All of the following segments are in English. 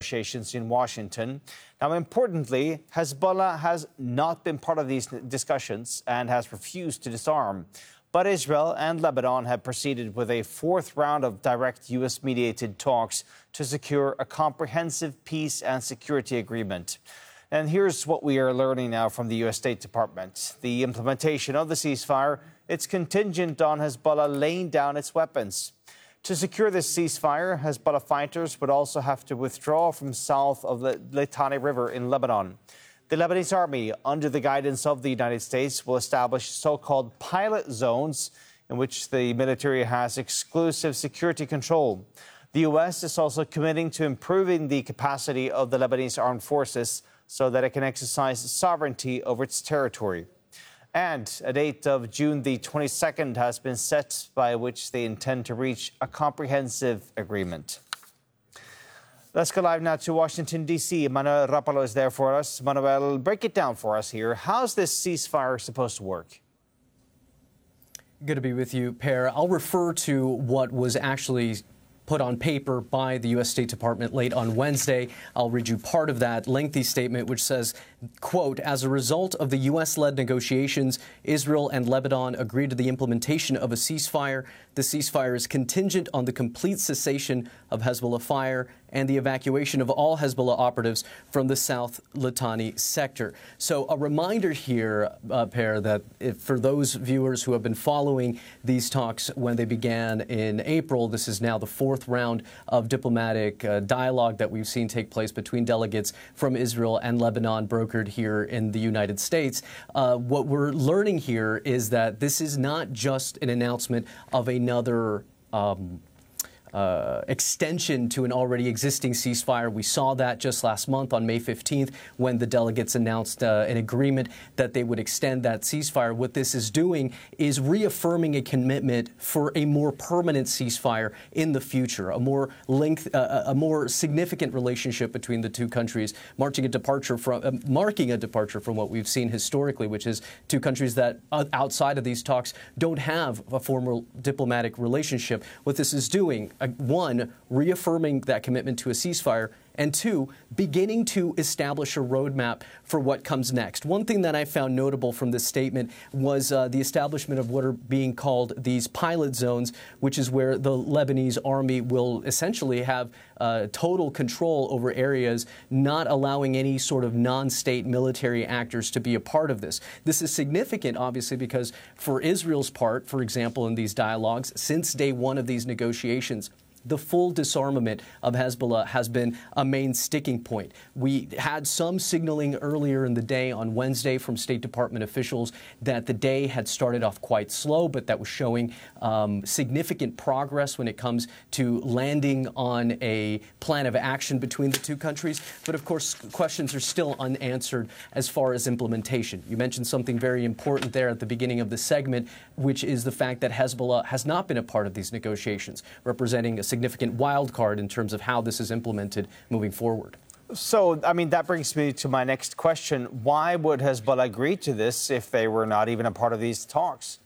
negotiations in Washington. Now, importantly, Hezbollah has not been part of these discussions and has refused to disarm. But Israel and Lebanon have proceeded with a fourth round of direct U.S.-mediated talks to secure a comprehensive peace and security agreement. And here's what we are learning now from the U.S. State Department. The implementation of the ceasefire, it's contingent on Hezbollah laying down its weapons. To secure this ceasefire, Hezbollah fighters would also have to withdraw from south of the Litani River in Lebanon. The Lebanese army, under the guidance of the United States, will establish so-called pilot zones in which the military has exclusive security control. The U.S. is also committing to improving the capacity of the Lebanese armed forces so that it can exercise sovereignty over its territory. And a date of June the 22nd has been set by which they intend to reach a comprehensive agreement. Let's go live now to Washington, D.C. Manuel Rapalo is there for us. Manuel, break it down for us here. How's this ceasefire supposed to work? Good to be with you, Per. I'll refer to what was actually put on paper by the U.S. State Department late on Wednesday. I'll read you part of that lengthy statement, which says, quote, as a result of the U.S.-led negotiations, Israel and Lebanon agreed to the implementation of a ceasefire. The ceasefire is contingent on the complete cessation of Hezbollah fire and the evacuation of all Hezbollah operatives from the South Litani sector. So a reminder here, Per, that for those viewers who have been following these talks when they began in April, this is now the fourth round of diplomatic dialogue that we've seen take place between delegates from Israel and Lebanon, brokered here in the United States. What we're learning here is that this is not just an announcement of another extension to an already existing ceasefire. We saw that just last month on May 15th when the delegates announced an agreement that they would extend that ceasefire. What this is doing is reaffirming a commitment for a more permanent ceasefire in the future, a more significant relationship between the two countries, marking a departure from what we've seen historically, which is two countries that outside of these talks don't have a formal diplomatic relationship. What this is doing, one, reaffirming that commitment to a ceasefire, and two, beginning to establish a roadmap for what comes next. One thing that I found notable from this statement was the establishment of what are being called these pilot zones, which is where the Lebanese army will essentially have total control over areas, not allowing any sort of non-state military actors to be a part of this. This is significant, obviously, because for Israel's part, for example, in these dialogues, since day one of these negotiations, the full disarmament of Hezbollah has been a main sticking point. We had some signaling earlier in the day on Wednesday from State Department officials that the day had started off quite slow, but that was showing significant progress when it comes to landing on a plan of action between the two countries. But of course, questions are still unanswered as far as implementation. You mentioned something very important there at the beginning of the segment, which is the fact that Hezbollah has not been a part of these negotiations, representing a significant wild card in terms of how this is implemented moving forward. So, I mean, that brings me to my next question. Why would Hezbollah agree to this if they were not even a part of these talks?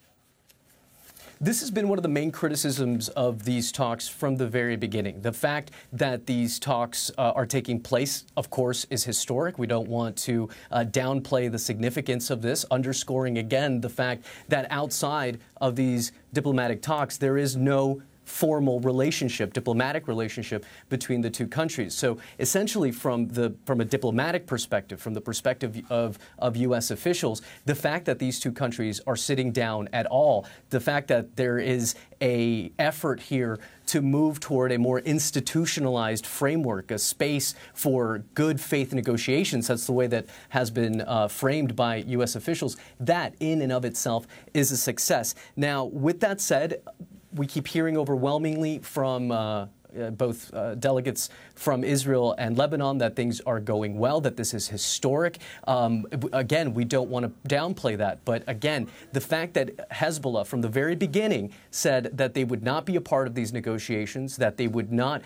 This has been one of the main criticisms of these talks from the very beginning. The fact that these talks are taking place, of course, is historic. We don't want to downplay the significance of this, underscoring again the fact that outside of these diplomatic talks, there is no formal relationship, diplomatic relationship between the two countries. So essentially from a diplomatic perspective, from the perspective of U.S. officials, the fact that these two countries are sitting down at all, the fact that there is a effort here to move toward a more institutionalized framework, a space for good faith negotiations, that's the way that has been framed by U.S. officials, that in and of itself is a success. Now, with that said, we keep hearing overwhelmingly from both delegates from Israel and Lebanon that things are going well, that this is historic. Again, we don't want to downplay that. But again, the fact that Hezbollah from the very beginning said that they would not be a part of these negotiations, that they would not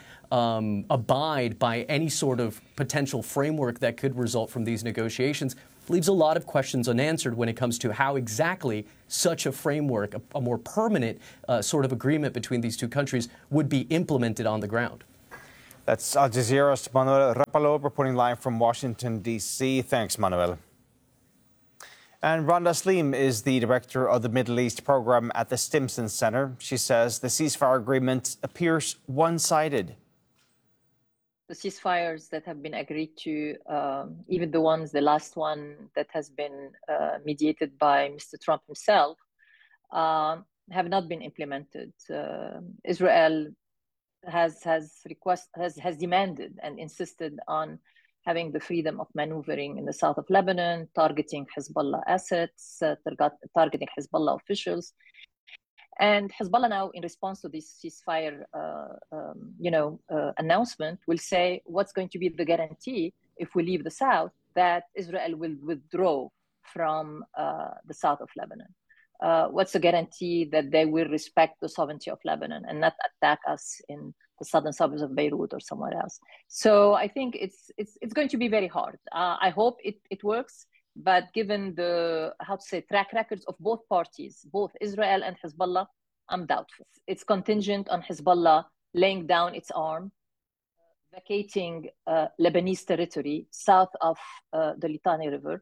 abide by any sort of potential framework that could result from these negotiations, leaves a lot of questions unanswered when it comes to how exactly such a framework, a more permanent sort of agreement between these two countries would be implemented on the ground. That's Al Jazeera's Manuel Rapalo reporting live from Washington, D.C. Thanks, Manuel. And Rhonda Slim is the director of the Middle East program at the Stimson Center. She says the ceasefire agreement appears one-sided. The ceasefires that have been agreed to, even the last one that has been mediated by Mr. Trump himself, have not been implemented. Israel has demanded and insisted on having the freedom of maneuvering in the south of Lebanon, targeting Hezbollah assets, targeting Hezbollah officials. And Hezbollah now, in response to this ceasefire, announcement, will say what's going to be the guarantee if we leave the south that Israel will withdraw from the south of Lebanon. What's the guarantee that they will respect the sovereignty of Lebanon and not attack us in the southern suburbs of Beirut or somewhere else? So I think it's going to be very hard. I hope it works. But given the, track records of both parties, both Israel and Hezbollah, I'm doubtful. It's contingent on Hezbollah laying down its arm, vacating Lebanese territory south of the Litani River,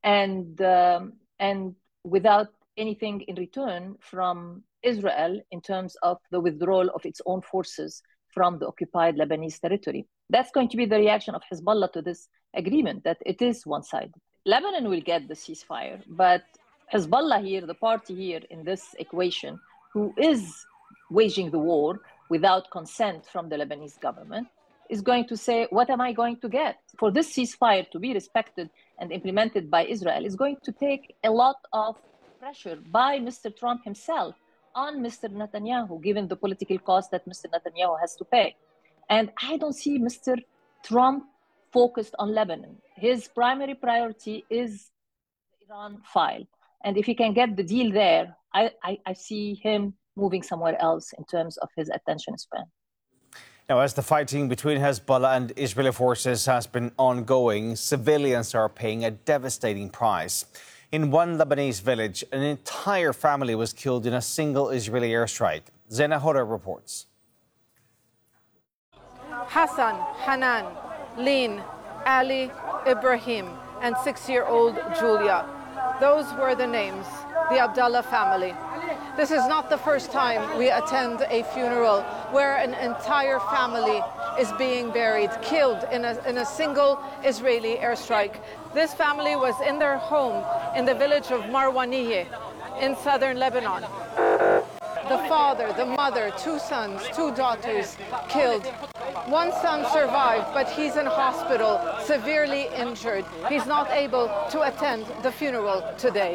and without anything in return from Israel in terms of the withdrawal of its own forces from the occupied Lebanese territory. That's going to be the reaction of Hezbollah to this agreement, that it is one-sided. Lebanon will get the ceasefire, but Hezbollah here, the party here in this equation, who is waging the war without consent from the Lebanese government, is going to say, what am I going to get? For this ceasefire to be respected and implemented by Israel is going to take a lot of pressure by Mr. Trump himself on Mr. Netanyahu, given the political cost that Mr. Netanyahu has to pay. And I don't see Mr. Trump focused on Lebanon. His primary priority is the Iran file. And if he can get the deal there, I see him moving somewhere else in terms of his attention span. Now, as the fighting between Hezbollah and Israeli forces has been ongoing, civilians are paying a devastating price. In one Lebanese village, an entire family was killed in a single Israeli airstrike. Zena Hoda reports. Hassan, Hanan, Lin, Ali, Ibrahim, and 6-year-old Julia. Those were the names, the Abdallah family. This is not the first time we attend a funeral where an entire family is being buried, killed in a single Israeli airstrike. This family was in their home in the village of Marwaniyeh in southern Lebanon. The father, the mother, 2 sons, 2 daughters killed. One son survived, but he's in hospital, severely injured. He's not able to attend the funeral today.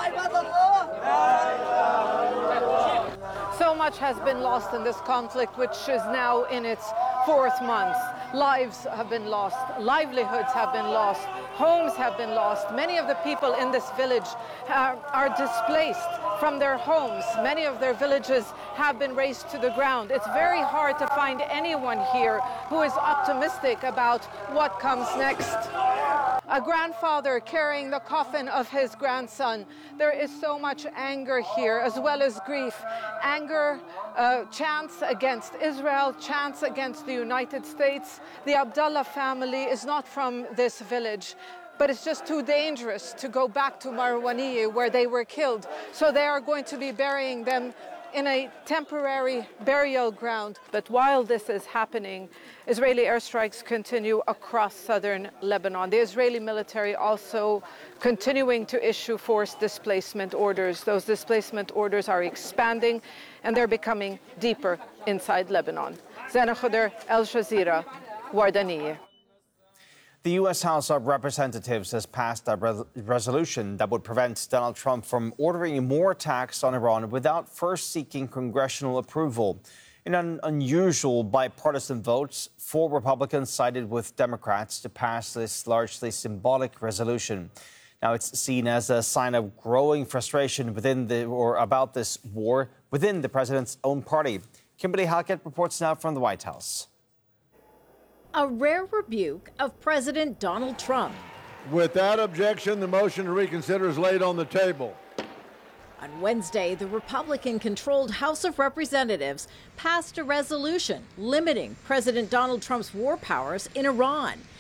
So much has been lost in this conflict, which is now in its 4th month. Lives have been lost, livelihoods have been lost, homes have been lost. Many of the people in this village are displaced from their homes. Many of their villages have been razed to the ground. It's very hard to find anyone here who is optimistic about what comes next. A grandfather carrying the coffin of his grandson. There is so much anger here, as well as grief. Anger, chants against Israel, chants against the United States. The Abdallah family is not from this village, but it's just too dangerous to go back to Marwaniyeh where they were killed. So they are going to be burying them in a temporary burial ground. But while this is happening, Israeli airstrikes continue across southern Lebanon. The Israeli military also continuing to issue forced displacement orders. Those displacement orders are expanding and they're becoming deeper inside Lebanon. Zena Khuder, Al Jazeera, Wardaniyeh. The U.S. House of Representatives has passed a resolution that would prevent Donald Trump from ordering more attacks on Iran without first seeking congressional approval. In an unusual bipartisan vote, 4 Republicans sided with Democrats to pass this largely symbolic resolution. Now, it's seen as a sign of growing frustration about this war within the president's own party. Kimberly Halkett reports now from the White House. A rare rebuke of President Donald Trump. Without objection, the motion to reconsider is laid on the table. On Wednesday, the Republican-controlled House of Representatives passed a resolution limiting President Donald Trump's war powers in Iran.